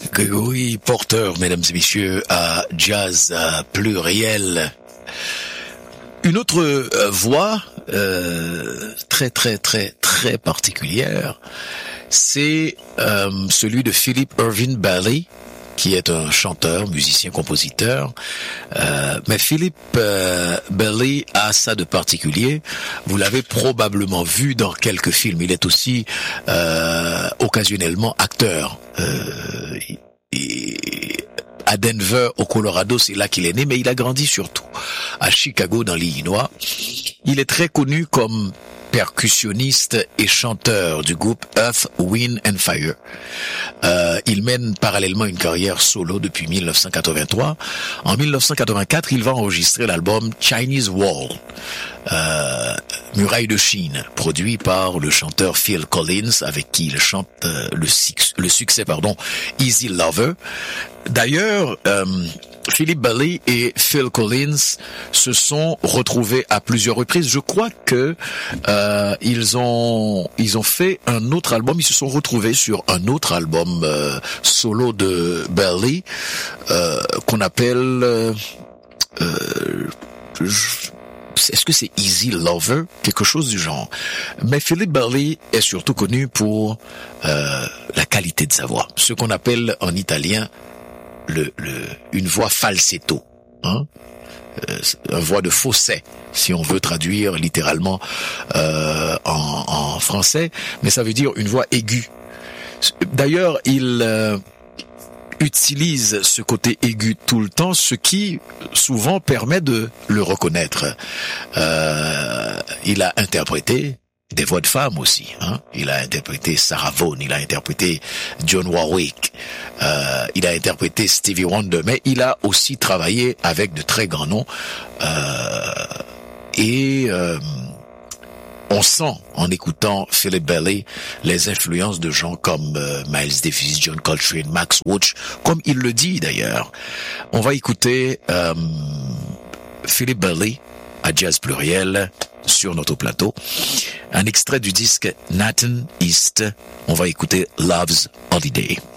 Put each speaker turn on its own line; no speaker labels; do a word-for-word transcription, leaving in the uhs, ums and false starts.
Gregory Porter, mesdames et messieurs, à Jazz à Pluriel. Une autre euh, voix euh, très très très très particulière, c'est euh, celui de Philip Irving Bailey, qui est un chanteur, musicien, compositeur. Euh, mais Philip euh, Bailey a ça de particulier. Vous l'avez probablement vu dans quelques films. Il est aussi euh, occasionnellement acteur. Euh, et à Denver, au Colorado, c'est là qu'il est né, mais il a grandi surtout à Chicago, dans l'Illinois. Il est très connu comme percussionniste et chanteur du groupe Earth, Wind and Fire. Euh, il mène parallèlement une carrière solo depuis mille neuf cent quatre-vingt-trois. En mille neuf cent quatre-vingt-quatre, il va enregistrer l'album Chinese Wall, euh, Muraille de Chine, produit par le chanteur Phil Collins, avec qui il chante euh, le, suc- le succès pardon, Easy Lover. D'ailleurs, euh, Philip Bailey et Phil Collins se sont retrouvés à plusieurs reprises. Je crois que euh, ils ont ils ont fait un autre album. Ils se sont retrouvés sur un autre album euh, solo de Bailey euh, qu'on appelle euh, euh, est-ce que c'est Easy Lover, quelque chose du genre. Mais Philip Bailey est surtout connu pour euh, la qualité de sa voix, ce qu'on appelle en italien Le, le, une voix falsetto, hein, euh, une voix de fausset, si on veut traduire littéralement euh, en, en français, mais ça veut dire une voix aiguë. D'ailleurs, il euh, utilise ce côté aigu tout le temps, ce qui souvent permet de le reconnaître. Euh, il a interprété des voix de femmes aussi, hein. Il a interprété Sarah Vaughan, il a interprété John Warwick, euh, il a interprété Stevie Wonder, mais il a aussi travaillé avec de très grands noms, euh, et euh, on sent en écoutant Philip Bailey les influences de gens comme euh, Miles Davis, John Coltrane, Max Roach, comme il le dit d'ailleurs. On va écouter euh, Philip Bailey à Jazz Pluriel sur notre plateau. Un extrait du disque Nathan East. On va écouter Love's Holiday.